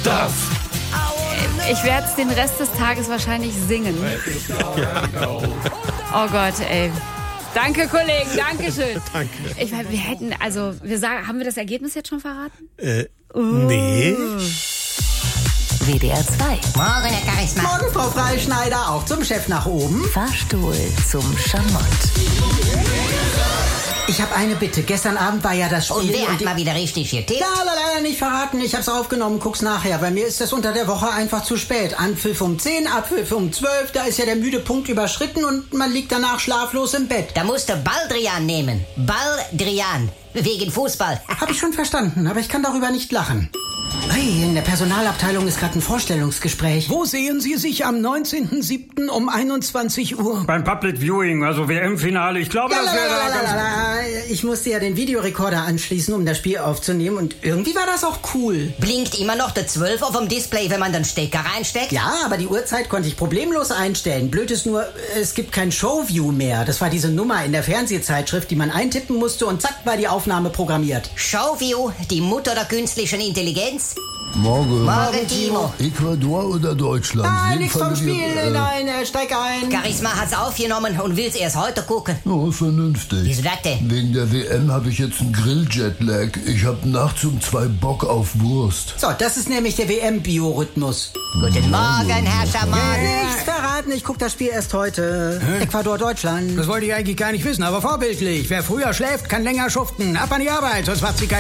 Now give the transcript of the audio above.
Stuff. Ich werde es den Rest des Tages wahrscheinlich singen. Oh Gott, ey. Danke, Kollegen, danke schön. Danke. Wir hätten, haben wir das Ergebnis jetzt schon verraten? Nee. WDR 2. Morgen, Herr Charisma. Morgen, Frau Freischneider, auch zum Chef nach oben. Fahrstuhl zum Schamott. Ich habe eine Bitte. Gestern Abend war ja das Spiel. Und wer hat mal wieder richtig getippt? Leider nicht verraten. Ich hab's aufgenommen. Guck's nachher. Bei mir ist das unter der Woche einfach zu spät. Anpfiff um 10, Abpfiff um 12. Da ist ja der müde Punkt überschritten und man liegt danach schlaflos im Bett. Da musst du Baldrian nehmen. Baldrian. Wegen Fußball. Hab ich schon verstanden, aber ich kann darüber nicht lachen. Hey, in der Personalabteilung ist gerade ein Vorstellungsgespräch. Wo sehen Sie sich am 19.07. um 21 Uhr? Beim Public Viewing, also WM-Finale. Ich glaube, das wäre da ganz... Ich musste ja den Videorekorder anschließen, um das Spiel aufzunehmen und irgendwie war das auch cool. Blinkt immer noch der 12 auf dem Display, wenn man den Stecker reinsteckt? Ja, aber die Uhrzeit konnte ich problemlos einstellen. Blöd ist nur, es gibt kein Showview mehr. Das war diese Nummer in der Fernsehzeitschrift, die man eintippen musste und zack war die Aufnahme programmiert. Showview, die Mutter der künstlichen Intelligenz? Morgen. Morgen, Timo. Ecuador oder Deutschland? Nein, Wen nichts vom fandet Spiel. ihr, Nein, steig ein. Charisma hat's aufgenommen und will's erst heute gucken. Oh, vernünftig. Wieso das denn? Wegen der WM habe ich jetzt einen Grill-Jetlag. Ich habe nachts um 2 Bock auf Wurst. So, das ist nämlich der WM-Biorhythmus. Guten Morgen, Herr Schamott. Nichts verraten, ich guck das Spiel erst heute. Ecuador, Deutschland. Das wollte ich eigentlich gar nicht wissen, aber vorbildlich. Wer früher schläft, kann länger schuften. Ab an die Arbeit, sonst macht sie